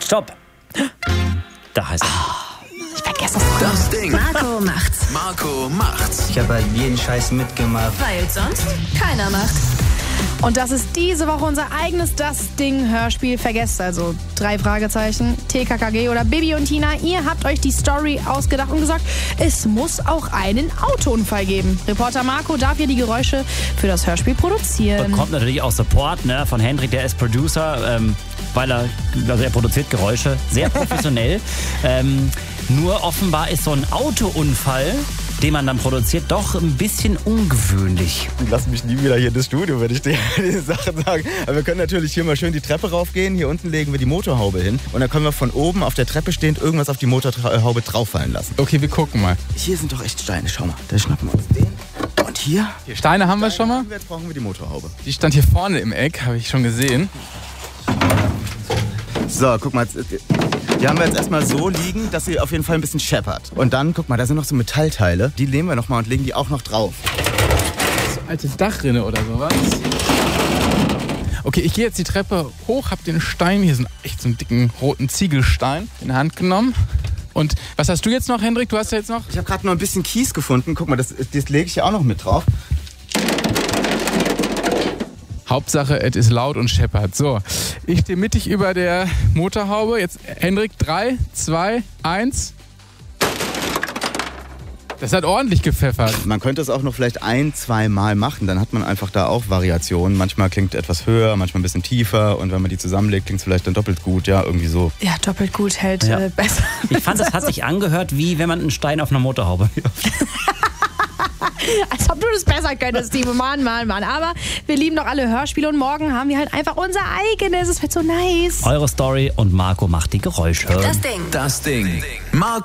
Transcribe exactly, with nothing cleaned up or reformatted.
Stopp. Da heißt es. Ich vergesse es. Das Ding. Marco macht's. Marco macht's. Ich habe halt jeden Scheiß mitgemacht. Weil sonst keiner macht. Und das ist diese Woche unser eigenes Das Ding-Hörspiel. Vergesst also drei Fragezeichen, T K K G oder Bibi und Tina. Ihr habt euch die Story ausgedacht und gesagt, es muss auch einen Autounfall geben. Reporter Marco darf hier die Geräusche für das Hörspiel produzieren. Bekommt natürlich auch Support, ne, von Hendrik, der ist Producer, ähm, weil er, also er produziert Geräusche, sehr professionell. ähm, nur offenbar ist so ein Autounfall, den man dann produziert, doch ein bisschen ungewöhnlich. Lass mich nie wieder hier in das Studio, wenn ich dir die Sachen sage. Aber wir können natürlich hier mal schön die Treppe raufgehen. Hier unten legen wir die Motorhaube hin. Und dann können wir von oben auf der Treppe stehend irgendwas auf die Motorhaube drauffallen lassen. Okay, wir gucken mal. Hier sind doch echt Steine, schau mal. Da schnappen wir uns den. Und hier? Hier Steine haben wir schon mal. Jetzt brauchen wir die Motorhaube. Die stand hier vorne im Eck, habe ich schon gesehen. So, guck mal. Die haben wir jetzt erstmal so liegen, dass sie auf jeden Fall ein bisschen scheppert. Und dann, guck mal, da sind noch so Metallteile. Die nehmen wir nochmal und legen die auch noch drauf. So alte Dachrinne oder sowas. Okay, ich gehe jetzt die Treppe hoch, habe den Stein, hier ist echt so einen dicken roten Ziegelstein in der Hand genommen. Und was hast du jetzt noch, Hendrik? Du hast ja jetzt noch... Ich habe gerade noch ein bisschen Kies gefunden. Guck mal, das, das lege ich ja auch noch mit drauf. Hauptsache, es ist laut und scheppert. So, ich stehe mittig über der Motorhaube. Jetzt, Hendrik, drei, zwei, eins. Das hat ordentlich gepfeffert. Man könnte es auch noch vielleicht ein, zwei Mal machen. Dann hat man einfach da auch Variationen. Manchmal klingt etwas höher, manchmal ein bisschen tiefer. Und wenn man die zusammenlegt, klingt es vielleicht dann doppelt gut. Ja, irgendwie so. Ja, doppelt gut hält Ja. äh, besser. Ich fand, das hat sich angehört, wie wenn man einen Stein auf einer Motorhaube wirft. Als ob du das besser könntest, liebe Mann, Mann, Mann. Aber wir lieben doch alle Hörspiele und morgen haben wir halt einfach unser eigenes. Es wird so nice. Eure Story und Marco macht die Geräusche. Das Ding. Das Ding. Marco